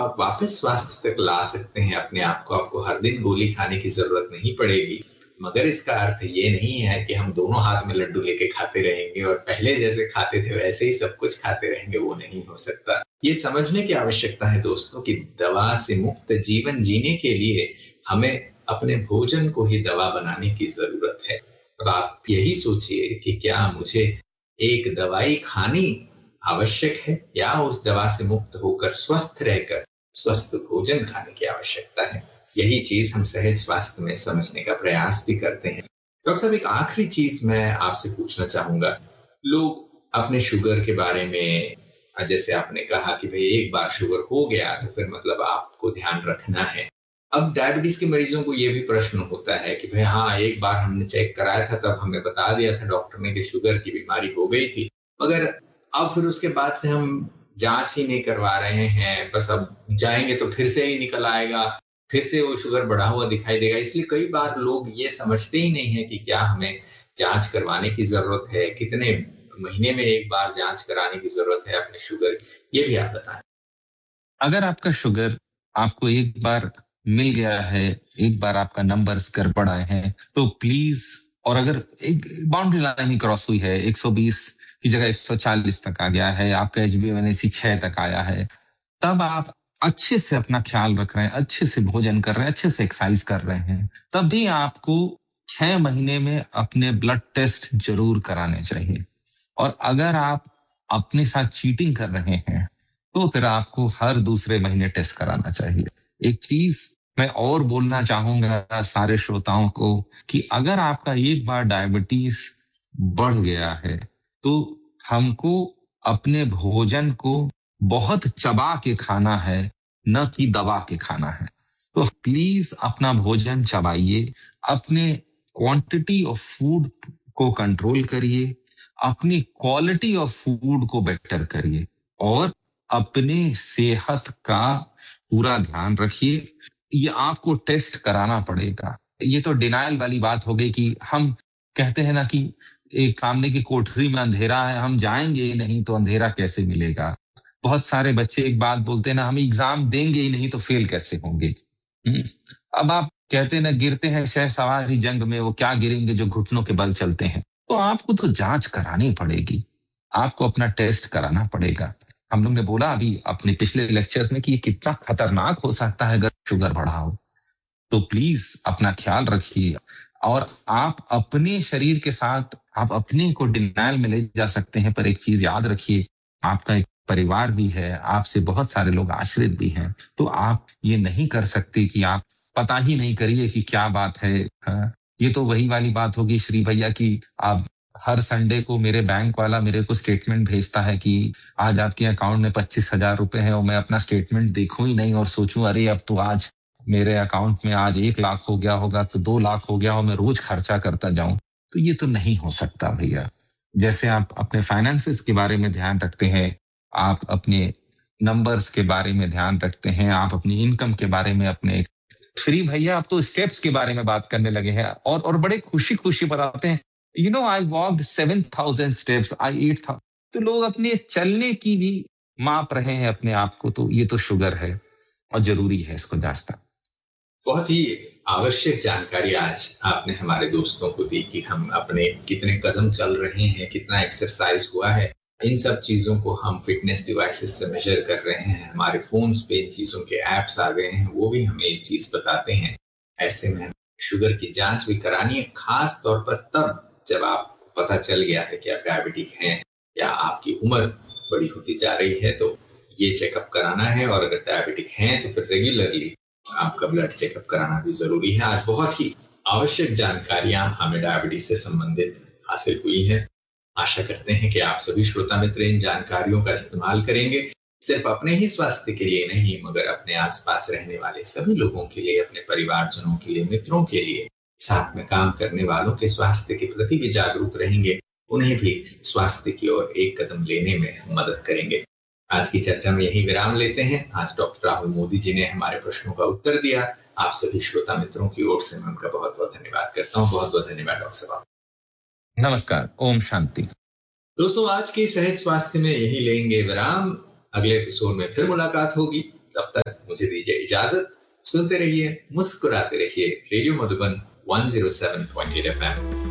आप वापस स्वास्थ्य तक ला सकते हैं अपने आप को। आपको हर दिन गोली खाने की जरूरत नहीं पड़ेगी, मगर इसका अर्थ ये नहीं है कि हम दोनों हाथ में लड्डू लेके खाते रहेंगे और पहले जैसे खाते थे वैसे ही सब कुछ खाते रहेंगे। वो नहीं हो सकता। ये समझने की आवश्यकता है दोस्तों कि दवा से मुक्त जीवन जीने के लिए हमें अपने भोजन को ही दवा बनाने की जरूरत है। अब आप यही सोचिए कि क्या मुझे एक दवाई खानी आवश्यक है या उस दवा से मुक्त होकर स्वस्थ रहकर स्वस्थ भोजन खाने की आवश्यकता है। यही चीज हम सहज स्वास्थ्य में समझने का प्रयास भी करते हैं। डॉक्टर साहब, एक आखिरी चीज मैं आपसे पूछना चाहूंगा। लोग अपने शुगर के बारे में, जैसे आपने कहा कि भाई एक बार शुगर हो गया तो फिर मतलब आपको ध्यान रखना है। अब डायबिटीज के मरीजों को ये भी प्रश्न होता है कि भाई हाँ, एक बार हमने चेक कराया था, तब हमें बता दिया था डॉक्टर ने कि शुगर की बीमारी हो गई थी, मगर अब फिर उसके बाद से हम जांच ही नहीं करवा रहे हैं। बस अब जाएंगे तो फिर से ही निकल आएगा, फिर से वो शुगर बढ़ा हुआ दिखाई देगा। इसलिए कई बार लोग ये समझते ही नहीं है कि क्या हमें जांच करवाने की जरूरत है, कितने महीने में एक बार जांच कराने की जरूरत है अपने शुगर। ये भी आप बताएं। अगर आपका शुगर आपको एक बार मिल गया है, एक बार आपका नंबर्स गड़बड़ आए हैं, तो प्लीज, और अगर एक बाउंड्री लाइन ही क्रॉस हुई है, 120 की जगह 140 तक आ गया है, आपका HbA1c 6 तक आया है, तब आप अच्छे से अपना ख्याल रख रहे हैं, अच्छे से भोजन कर रहे हैं, अच्छे से एक्सरसाइज कर रहे हैं, तब भी आपको 6 महीने में अपने ब्लड टेस्ट जरूर कराने चाहिए। और अगर आप अपने साथ चीटिंग कर रहे हैं तो फिर आपको हर दूसरे महीने टेस्ट कराना चाहिए। एक चीज मैं और बोलना चाहूंगा सारे श्रोताओं को कि अगर आपका एक बार डायबिटीज बढ़ गया है तो हमको अपने भोजन को बहुत चबा के खाना है, न कि दबा के खाना है। तो प्लीज अपना भोजन चबाइए, अपने क्वांटिटी ऑफ फूड को कंट्रोल करिए, अपनी क्वालिटी ऑफ फूड को बेटर करिए और अपने सेहत का पूरा ध्यान रखिए। ये आपको टेस्ट कराना पड़ेगा। ये तो डिनायल वाली बात हो गई कि हम कहते हैं ना कि एक सामने की कोठरी में अंधेरा है, हम जाएंगे ही नहीं तो अंधेरा कैसे मिलेगा। बहुत सारे बच्चे एक बात बोलते हैं ना, हम एग्जाम देंगे ही नहीं तो फेल कैसे होंगे। अब आप कहते हैं ना, गिरते हैं शहसवार ही जंग में, वो क्या गिरेंगे जो घुटनों के बल चलते हैं। तो आपको तो जांच करानी पड़ेगी, आपको अपना टेस्ट कराना पड़ेगा। हम लोग ने बोला अभी अपने पिछले लेक्चर्स में कि ये कितना खतरनाक हो सकता है अगर शुगर बढ़ा हो। तो प्लीज अपना ख्याल रखिए और आप अपने शरीर के साथ आप अपने को डिनायल में ले जा सकते हैं, पर एक चीज याद रखिए, आपका एक परिवार भी है, आपसे बहुत सारे लोग आश्रित भी हैं, तो आप ये नहीं कर सकते कि आप पता ही नहीं करिए कि क्या बात है। हाँ? ये तो वही वाली बात होगी श्री भैया की आप हर संडे को मेरे बैंक वाला मेरे को स्टेटमेंट भेजता है कि आज आपके अकाउंट में 25,000 रुपए है, और मैं अपना स्टेटमेंट देखूं ही नहीं और सोचूं अरे अब तो आज मेरे अकाउंट में आज 1 लाख हो गया होगा तो 2 लाख हो गया हो, मैं रोज खर्चा करता जाऊं। तो ये तो नहीं हो सकता भैया। जैसे आप अपने फाइनेंसेस के बारे में ध्यान रखते हैं, आप अपने नंबर्स के बारे में ध्यान रखते हैं, आप अपनी इनकम के बारे में, अपने श्री भैया आप तो स्टेप्स के बारे में बात करने लगे हैं और बड़े खुशी खुशी बताते हैं, आई वॉक्ड 7,000 स्टेप्स, आई 8,000। तो लोग अपने चलने की भी माप रहे हैं अपने आप को, तो ये तो शुगर है और जरूरी है इसको जांचना। बहुत ही आवश्यक जानकारी आज आपने हमारे दोस्तों को दी कि हम अपने कितने कदम चल रहे हैं, कितना एक्सरसाइज हुआ है। इन सब चीजों को हम फिटनेस डिवाइसेस से मेजर कर रहे हैं। हमारे फोन्स पे इन चीजों के एप्स आ गए हैं, वो भी हमें एक चीज बताते हैं। ऐसे में शुगर की जांच भी करानी है, खास तौर पर तब जब आप पता चल गया है कि आप डायबिटिक हैं या आपकी उम्र बड़ी होती जा रही है, तो ये चेकअप कराना है। और अगर डायबिटिक हैं तो फिर रेगुलरली आपका ब्लड चेकअप कराना भी जरूरी है। आज बहुत ही आवश्यक जानकारियां हमें डायबिटीज से संबंधित हासिल हुई है। आशा करते हैं कि आप सभी श्रोता मित्र इन जानकारियों का इस्तेमाल करेंगे, सिर्फ अपने ही स्वास्थ्य के लिए नहीं मगर अपने आसपास रहने वाले सभी लोगों के लिए, अपने परिवारजनों के लिए, मित्रों के लिए, साथ में काम करने वालों के स्वास्थ्य के प्रति भी जागरूक रहेंगे, उन्हें भी स्वास्थ्य की ओर एक कदम लेने में मदद करेंगे। आज की चर्चा में यही विराम लेते हैं। आज डॉक्टर राहुल मोदी जी ने हमारे प्रश्नों का उत्तर दिया। आप सभी श्रोता मित्रों की ओर से मैं उनका बहुत बहुत धन्यवाद करता हूँ। बहुत बहुत धन्यवाद डॉक्टर साहब। नमस्कार, ओम शांति। दोस्तों, आज के सहज स्वास्थ्य में यही लेंगे विराम। अगले एपिसोड में फिर मुलाकात होगी। तब तक मुझे दीजिए इजाजत। सुनते रहिए, मुस्कुराते रहिए, रेडियो मधुबन 107.8 FM।